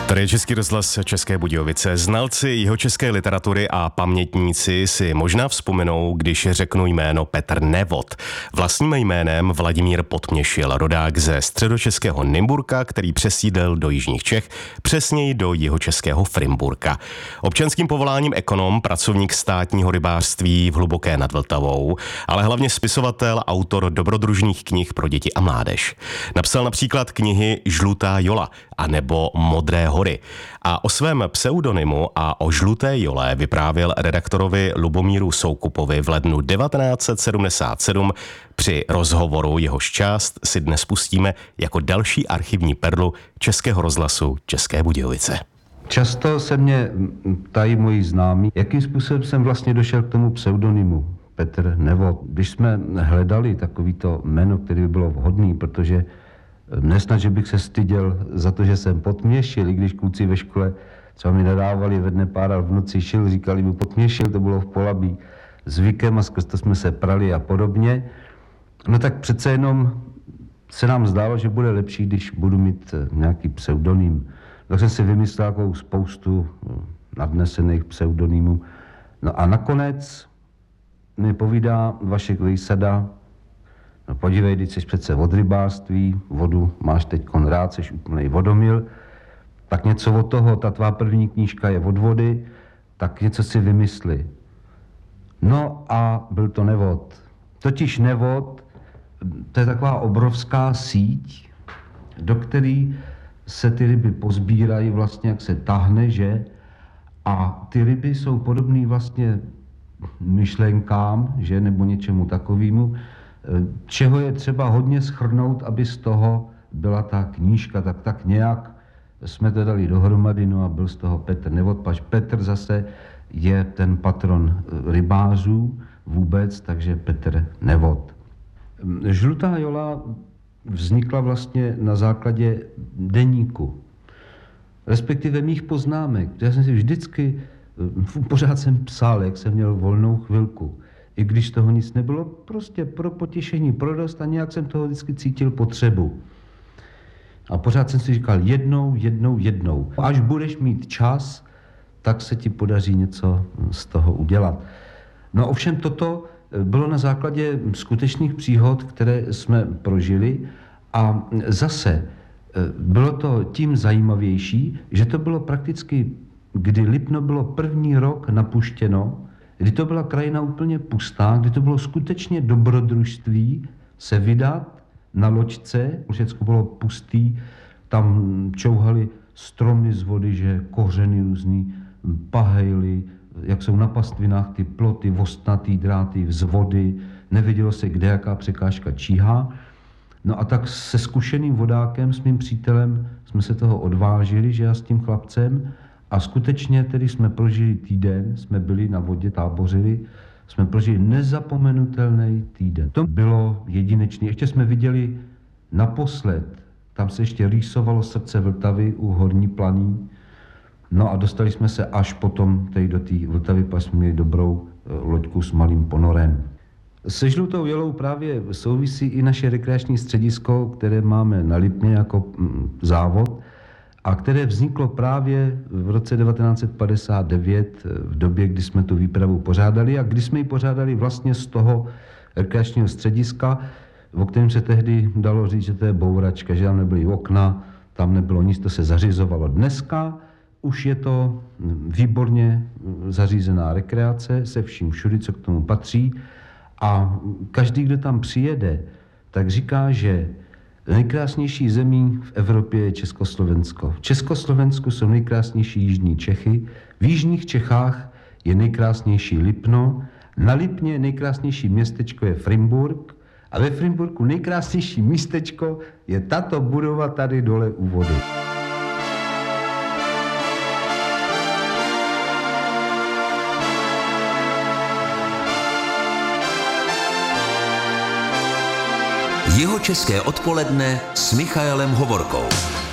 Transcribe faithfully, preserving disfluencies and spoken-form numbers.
Tady je Český rozhlas České Budějovice. Znalci jihočeské literatury a pamětníci si možná vzpomenou, když řeknu jméno Petr Nevod. Vlastním jménem Vladimír Podměšil, rodák ze středočeského Nymburka, který přesídlil do jižních Čech, přesněji do jihočeského Frimburka. Občanským povoláním ekonom, pracovník státního rybářství v Hluboké nad Vltavou, ale hlavně spisovatel, autor dobrodružných knih pro děti a mládež. Napsal například knihy Žlutá Jola a nebo Modré hory. A o svém pseudonymu a o Žluté Jole vyprávěl redaktorovi Lubomíru Soukupovi v lednu devatenáct set sedmdesát sedm při rozhovoru, jehož část si dnes pustíme jako další archivní perlu Českého rozhlasu České Budějovice. Často se mě ptají moji známí, jakým způsobem jsem vlastně došel k tomu pseudonymu Petr Nevod. Když jsme hledali takovýto jméno, který by bylo vhodný, protože nesnad, že bych se styděl za to, že jsem Podměšil, i když kluci ve škole třeba mi nadávali ve dne pára v noci šil, říkali mi Podměšil, to bylo v Polabí zvykem a skrz to jsme se prali a podobně. No tak přece jenom se nám zdálo, že bude lepší, když budu mít nějaký pseudonym. Tak jsem si vymyslel takovou spoustu nadnesených pseudonymů. No a nakonec mi povídá Vašek Vejsada: no podívej, teď jsi přece od rybářství, vodu máš teďkon rád, jsi úplnej vodomil, tak něco od toho, ta tvá první knížka je od vody, tak něco si vymysli. No a byl to Nevod. Totiž Nevod, to je taková obrovská síť, do který se ty ryby pozbírají vlastně, jak se tahne, že? A ty ryby jsou podobný vlastně myšlenkám, že? Nebo něčemu takovému, čeho je třeba hodně shrnout, aby z toho byla ta knížka, tak tak nějak jsme to dali dohromady, no a byl z toho Petr Nevod, pač Petr zase je ten patron rybářů vůbec, takže Petr Nevod. Žlutá Jola vznikla vlastně na základě deníku, respektive mých poznámek. Já jsem si vždycky, pořád jsem psal, jak jsem měl volnou chvilku. I když toho nic nebylo, prostě pro potěšení, pro dost a nějak jsem toho vždycky cítil potřebu. A pořád jsem si říkal jednou, jednou, jednou. Až budeš mít čas, tak se ti podaří něco z toho udělat. No ovšem toto bylo na základě skutečných příhod, které jsme prožili a zase bylo to tím zajímavější, že to bylo prakticky, kdy Lipno bylo první rok napuštěno, kdy to byla krajina úplně pustá, kdy to bylo skutečně dobrodružství se vydat na loďce, všechno bylo pustý, tam čouhali stromy z vody, že kořeny různý, pahejly, jak jsou na pastvinách ty ploty, vostnatý dráty z vody, nevědělo se, kde jaká překážka číhá. No a tak se zkušeným vodákem, s mým přítelem, jsme se toho odvážili, že já s tím chlapcem, a skutečně tedy jsme prožili týden, jsme byli na vodě, tábořili, jsme prožili nezapomenutelný týden. To bylo jedinečné. Ještě jsme viděli naposled, tam se ještě rýsovalo srdce Vltavy u Horní Planý. No a dostali jsme se až potom tady do té Vltavy, pak jsme měli dobrou loďku s malým ponorem. Se Žlutou Jolou právě souvisí i naše rekreační středisko, které máme na Lipně jako závod, a které vzniklo právě v roce devatenáct set padesát devět, v době, kdy jsme tu výpravu pořádali a kdy jsme ji pořádali vlastně z toho rekreačního střediska, o kterém se tehdy dalo říct, že to je bouračka, že tam nebyly okna, tam nebylo nic, to se zařizovalo. Dneska už je to výborně zařízená rekreace se vším všudy, co k tomu patří, a každý, kdo tam přijede, tak říká, že nejkrásnější zemí v Evropě je Československo. V Československu jsou nejkrásnější jižní Čechy, v jižních Čechách je nejkrásnější Lipno, na Lipně nejkrásnější městečko je Frimburk a ve Frimburku nejkrásnější místečko je tato budova tady dole u vody. Jihočeské odpoledne s Michaelem Hovorkou.